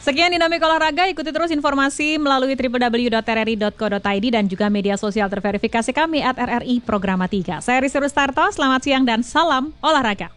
Sekian Dinamik Olahraga, ikuti terus informasi melalui www.rri.co.id dan juga media sosial terverifikasi kami @RRI Programa 3. Saya Rizky Rustarto, selamat siang dan salam olahraga.